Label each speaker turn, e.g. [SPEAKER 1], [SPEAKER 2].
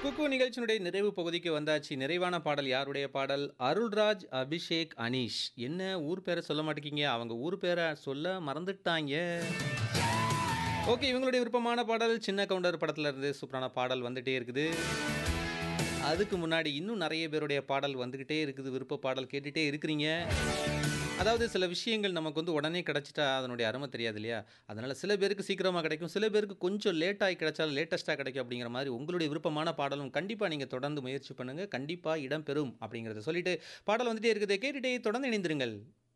[SPEAKER 1] குக்கு நிகழ்ச்சியினுடைய நிறைவு பகுதிக்கு வந்தாச்சு. நிறைவான பாடல் யாருடைய பாடல்? அருள்ராஜ், அபிஷேக், அனீஷ். என்ன ஊர் பேர சொல்ல மாட்டேங்கிறீங்க? அவங்க ஊர் பேர சொல்ல மறந்துட்டாய்ங்க. ஓகே, இவங்களுடைய விருப்பமான பாடல் சின்ன கவுண்டர் படத்துல இருந்து சூப்பரான பாடல் வந்துட்டே இருக்குது. அதுக்கு முன்னாடி இன்னும் நெறைய பேருடைய பாடல் வந்துகிட்டே இருக்குது. விருப்ப பாடல் கேட்டுட்டே இருக்கிறீங்க. அதாவது சில விஷயங்கள் நமக்கு வந்து உடனே கிடைச்சிட்டா அதனுடைய அருமை தெரியாது இல்லையா? அதனால சில பேருக்கு சீக்கிரமா கிடைக்கும். சில பேருக்கு கொஞ்சம் லேட் ஆயி கிடைச்சாலும் லேட்டஸ்ட்டா கிடைக்கும் அப்படிங்கிற மாரி உங்களுடைய விருப்பமான பாடலும் கண்டிப்பா நீங்க தொடர்ந்து முயற்சி பண்ணுங்க. கண்டிப்பா இடம்பெறும் அப்படிங்கிறத சொல்லிட்டு பாடல் வந்துட்டே இருக்குது. கேட்டுட்டே தொடர்ந்து இணைந்திருங்கள்.